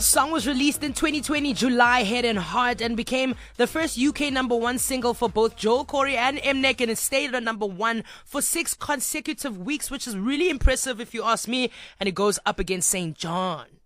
Song was released in 2020 July, Head and Heart, and became the first UK number one single for both Joel Corey and Mnek, and it stayed on number one for 6 consecutive weeks, which is really impressive if you ask me, and it goes up against St. John.